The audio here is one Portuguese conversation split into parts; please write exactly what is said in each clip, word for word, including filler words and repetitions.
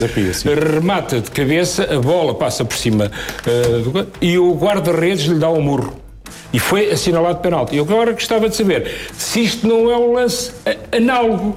remata de cabeça, a bola passa por cima uh, do, e o guarda-redes lhe dá um murro. E foi assinalado penalti. Eu agora gostava de saber se isto não é um lance análogo.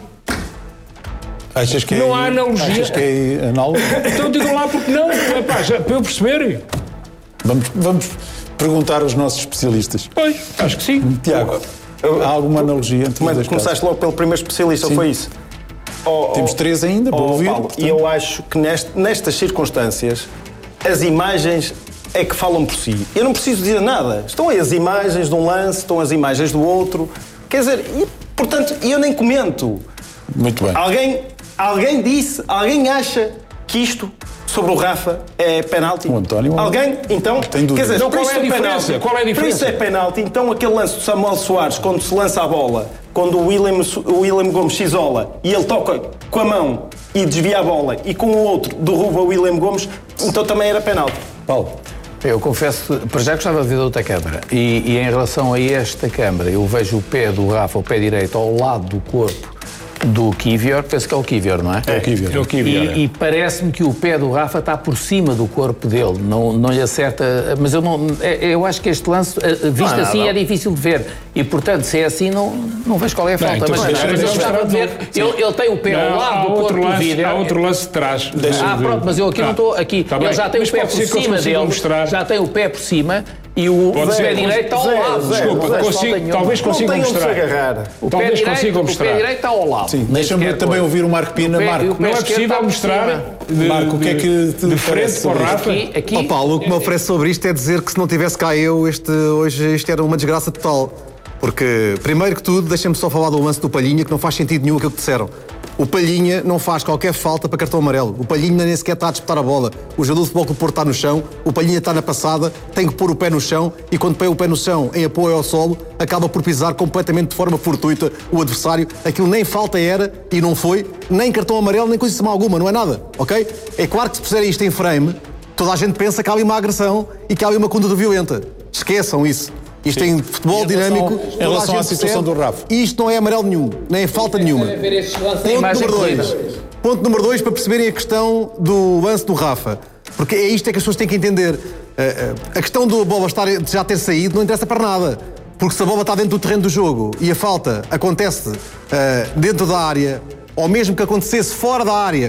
Achas que não é, há analogia? Achas que é análogo? Então digam lá porque não, epá, já, para eu perceber. Vamos, vamos perguntar aos nossos especialistas. Pois, acho que sim. Tiago, há alguma analogia entre Mas os dois começaste casos? logo pelo primeiro especialista, Sim. foi isso? Oh, Temos oh, três ainda, para oh, ouvir. Paulo, e eu acho que neste, nestas circunstâncias as imagens é que falam por si. Eu não preciso dizer nada. Estão aí as imagens de um lance, estão as imagens do outro. Quer dizer, e, portanto, eu nem comento. Muito bem. Alguém, alguém disse, alguém acha que isto sobre o Rafa é penalti? O António... Alguém? Então, tem dúvidas. quer dizer, Então, qual por é a isso diferença? penalti. Qual é a diferença? Por isso é penalti. Então, aquele lance do Samuel Soares, quando se lança a bola, quando o William, o William Gomes se isola e ele toca com a mão e desvia a bola e com o outro derruba o William Gomes, então também era penalti. Paulo. Eu confesso, para já gostava de ver outra câmara. E, e em relação a esta câmara, eu vejo o pé do Rafa, o pé direito, ao lado do corpo do Kiwior. Penso que é o Kiwior, não é? É o Kiwior. É o Kiwior, é. E, e parece-me que o pé do Rafa está por cima do corpo dele. Não, não lhe acerta. Mas eu, não, eu acho que este lance, visto assim, não. é difícil de ver. E, portanto, se é assim, não, não vejo qual é a falta. então mas deixa- mas eu deixa- gostava de ver. Ele, ele tem o pé Não, ao lado há do corpo outro do lance, vídeo. há outro lance de trás. Ah, pronto, mas eu aqui não estou. Aqui, Tá ele bem. já tem Mas o pé pode por ser que eles cima consigam dele. mostrar. Já tem o pé por cima e o Pode pé ser. direito está ao Zé, lado. Zé, Desculpa, Zé, consigo- consigo, talvez Não consigam tenham de se mostrar. agarrar. O Talvez pé direito, consigam o mostrar. pé direito está ao lado. Sim, Nem deixa-me sequer também coisa. ouvir o Marco Pina. O pé- Marco, o pé Não é esquerdo possível está por mostrar. cima. De, Marco, o que é que te de parece frente para o sobre Rafa? Aqui, aqui, Ó Paulo, o que me oferece sobre isto é dizer que se não tivesse cá eu, este, hoje isto era uma desgraça total. Porque, primeiro que tudo, deixem-me só falar do lance do Palhinha, que não faz sentido nenhum aquilo que disseram. O Palhinha não faz qualquer falta para cartão amarelo. O Palhinha nem sequer está a disputar a bola. O jogador de futebol do Porto está no chão, o Palhinha está na passada, tem que pôr o pé no chão e quando põe o pé no chão em apoio ao solo, acaba por pisar completamente de forma fortuita o adversário. Aquilo nem falta era e não foi, nem cartão amarelo, nem coisa alguma, não é nada, ok? É claro que se puserem isto em frame, toda a gente pensa que há ali uma agressão e que há ali uma conduta violenta. Esqueçam isso. Isto em futebol Em relação- dinâmico. em toda a relação à gente situação percebe, do Rafa. Isto não é amarelo nenhum, nem falta nenhuma. Ponto imagem número dois. corrida. Ponto número dois para perceberem a questão do lance do Rafa. Porque é isto é que as pessoas têm que entender. Uh, uh, a questão da bola estar, já ter saído não interessa para nada. Porque se a bola está dentro do terreno do jogo e a falta acontece uh, dentro da área, ou mesmo que acontecesse fora da área,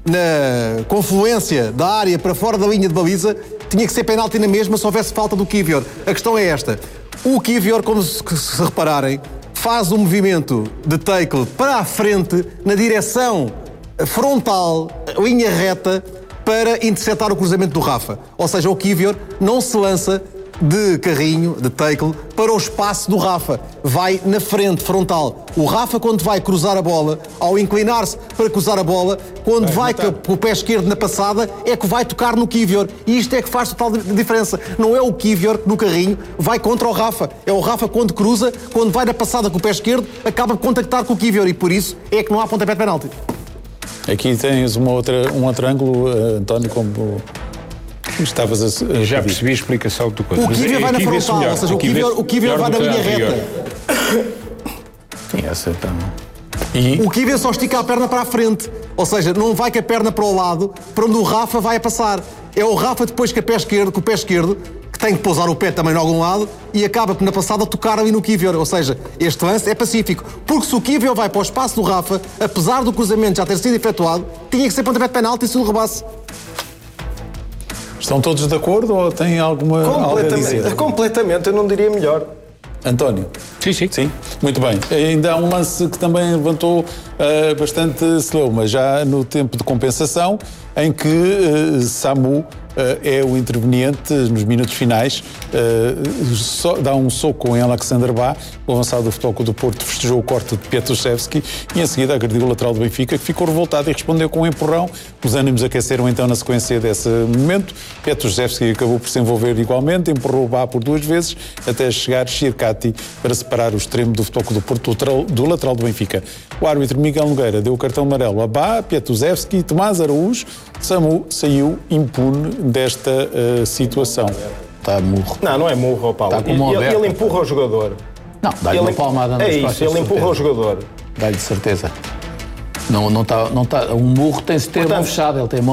na confluência da área para fora da linha de baliza, tinha que ser penalti na mesma se houvesse falta do Kiwior. A questão é esta. O Kiwior, como se, se repararem, faz um movimento de tackle para a frente, na direção frontal, linha reta, para interceptar o cruzamento do Rafa. Ou seja, o Kiwior não se lança de carrinho, de tackle, para o espaço do Rafa. Vai na frente, frontal. O Rafa, quando vai cruzar a bola, ao inclinar-se para cruzar a bola, quando vai, vai com o pé esquerdo na passada, é que vai tocar no Kiwior. E isto é que faz total diferença. Não é o Kiwior que no carrinho vai contra o Rafa. É o Rafa quando cruza, quando vai na passada com o pé esquerdo, acaba de contactar com o Kiwior. E por isso é que não há pontapé de penalti. Aqui tens uma outra, um outro ângulo, uh, António, como estavas a, a Já pedir. percebi a explicação do coisa. O Kiwior vai na frontal, ou seja, o Kiwior, o Kiwior vai na linha reta. Sim, essa então. E O Kiwior só estica a perna para a frente. Ou seja, não vai com a perna para o lado, para onde o Rafa vai a passar. É o Rafa depois com o pé esquerdo, com o pé esquerdo, que tem que pousar o pé também em algum lado e acaba na passada a tocar ali no Kiwior. Ou seja, este lance é pacífico. Porque se o Kiwior vai para o espaço do Rafa, apesar do cruzamento já ter sido efetuado, tinha que ser pontapé de penalti se o rebasse. estão todos de acordo ou têm alguma algo a dizer? Completamente, completamente, eu não diria melhor. António? Sim, sim. Sim, muito bem. Ainda há um lance que também levantou uh, bastante celeuma, já no tempo de compensação, em que uh, Samu uh, é o interveniente nos minutos finais, uh, so, dá um soco em Alexander Bá, o avançado do Futebol Clube do Porto festejou o corte de Petruševski e em seguida agrediu o lateral do Benfica, que ficou revoltado e respondeu com um empurrão. Os ânimos aqueceram então na sequência desse momento. Petruševski acabou por se envolver igualmente, empurrou o Bá por duas vezes, até chegar Xircati para separar o extremo do Futebol Clube do Porto do lateral, do lateral do Benfica. O árbitro Miguel Nogueira deu o cartão amarelo a Bá, Petruševski, Tomás Araújo. Samu saiu impune desta uh, situação. Está murro. Não, não é murro, Paulo. Está com mão ele, aberta. ele empurra o jogador. Não, dá-lhe Ele- uma palmada nas É isso, costas, ele empurra o certeza. jogador. Dá-lhe certeza. Não, não tá, não tá, um murro tem-se ter mão fechada, ele tem mão